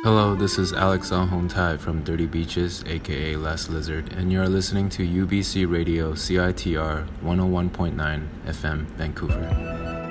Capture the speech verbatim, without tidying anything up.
Hello, this is Alex Alhontai from Dirty Beaches, aka Last Lizard, and you're listening to U B C Radio C I T R one oh one point nine F M, Vancouver.